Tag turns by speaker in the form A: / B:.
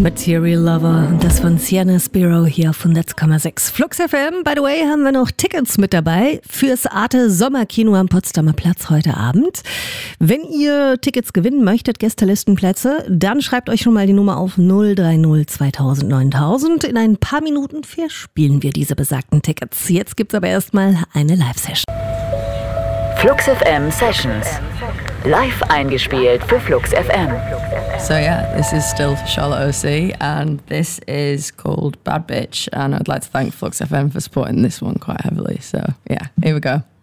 A: Material Lover und das von Sienna Spiro hier auf 100,6 Flux FM. By the way, haben wir noch Tickets mit dabei fürs Arte Sommerkino am Potsdamer Platz heute Abend. Wenn ihr Tickets gewinnen möchtet, Gästelistenplätze, dann schreibt euch schon mal die Nummer auf 030 2000 9000. In ein paar Minuten verspielen wir diese besagten Tickets. Jetzt gibt's aber erstmal eine Live-Session.
B: Flux FM Sessions. Live eingespielt für Flux FM.
C: So yeah, this is still Charlotte OC and this is called Bad Bitch, and I'd like to thank Flux FM for supporting this one quite heavily. So yeah, here we go.